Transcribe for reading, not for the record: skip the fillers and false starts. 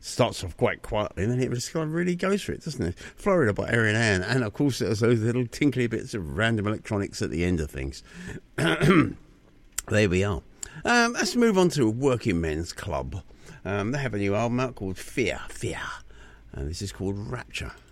starts off quite quietly, and then it just kind of really goes for it, doesn't it? Florida by Erin Ann, and of course there's those little tinkly bits of random electronics at the end of things. There we are. Let's move on to Working Men's Club. They have a new album out called Fear, and this is called Rapture.